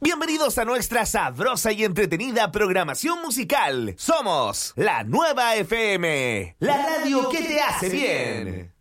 Bienvenidos a nuestra sabrosa y entretenida programación musical. Somos la Nueva FM, la radio que te hace bien.